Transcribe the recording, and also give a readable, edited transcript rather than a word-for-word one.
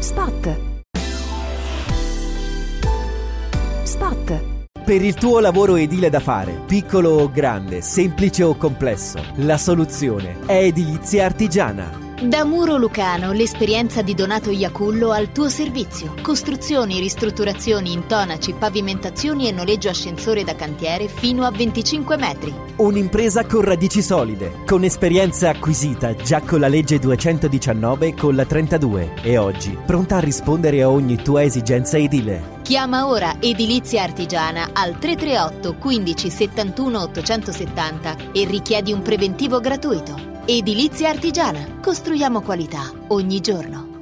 Spot. Spot. Per il tuo lavoro edile da fare, piccolo o grande, semplice o complesso, la soluzione è Edilizia Artigiana. Da Muro Lucano, l'esperienza di Donato Iacullo al tuo servizio. Costruzioni, ristrutturazioni, intonaci, pavimentazioni e noleggio ascensore da cantiere fino a 25 metri. Un'impresa con radici solide, con esperienza acquisita già con la legge 219 e con la 32 e oggi pronta a rispondere a ogni tua esigenza edile. Chiama ora Edilizia Artigiana al 338 15 71 870 e richiedi un preventivo gratuito. Edilizia Artigiana. Costruiamo qualità ogni giorno.